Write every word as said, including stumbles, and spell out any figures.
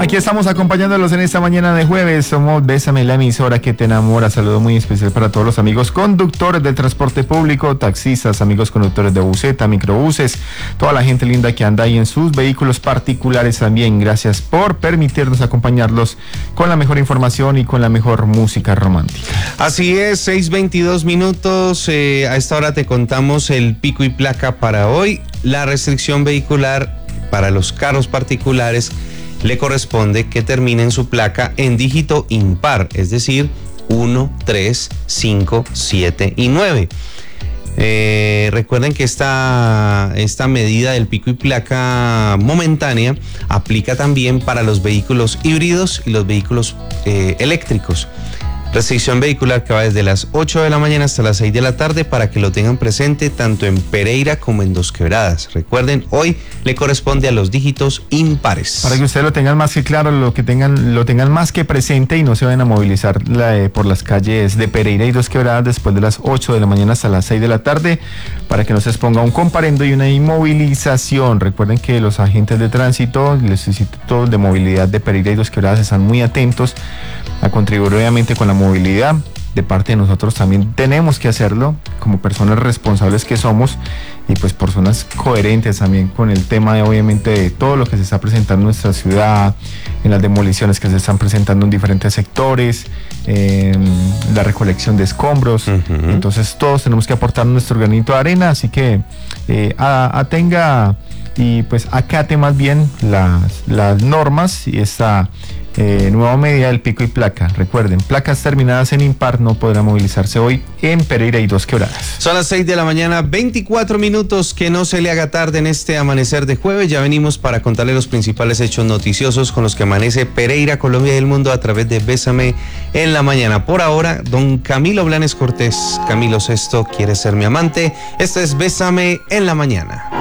Aquí estamos acompañándolos en esta mañana de jueves. Somos Bésame, la emisora que te enamora. Saludo muy especial para todos los amigos conductores del transporte público, taxistas, amigos conductores de buseta, microbuses, toda la gente linda que anda ahí en sus vehículos particulares también. Gracias por permitirnos acompañarlos con la mejor información y con la mejor música romántica. Así es, seis veintidós minutos. Eh, a esta hora te contamos el pico y placa para hoy. La restricción vehicular para los carros particulares le corresponde que terminen su placa en dígito impar, es decir, uno, tres, cinco, siete y nueve. Eh, recuerden que esta, esta medida del pico y placa momentánea aplica también para los vehículos híbridos y los vehículos eh, eléctricos. Restricción vehicular que va desde las ocho de la mañana hasta las seis de la tarde para que lo tengan presente tanto en Pereira como en Dos Quebradas. Recuerden, hoy le corresponde a los dígitos impares. Para que ustedes lo tengan más que claro, lo que tengan, lo tengan más que presente y no se vayan a movilizar la, eh, por las calles de Pereira y Dos Quebradas después de las ocho de la mañana hasta las seis de la tarde, para que no se exponga un comparendo y una inmovilización. Recuerden que los agentes de tránsito, el Instituto de Movilidad de Pereira y Dos Quebradas están muy atentos a contribuir obviamente con la movilidad. De parte de nosotros también tenemos que hacerlo como personas responsables que somos y pues personas coherentes también con el tema de obviamente de todo lo que se está presentando en nuestra ciudad, en las demoliciones que se están presentando en diferentes sectores, en la recolección de escombros. Uh-huh. Entonces todos tenemos que aportar nuestro granito de arena, así que eh, atenga y pues acate más bien las, las normas y esta Eh, nueva medida del pico y placa. Recuerden, placas terminadas en impar no podrán movilizarse hoy en Pereira y Dos Quebradas. Son las seis de la mañana, veinticuatro minutos. Que no se le haga tarde en este amanecer de jueves. Ya venimos para contarle los principales hechos noticiosos con los que amanece Pereira, Colombia y el mundo a través de Bésame en la mañana. Por ahora, don Camilo Blanes Cortés, Camilo Sesto, ¿quieres ser mi amante? Este es Bésame en la mañana.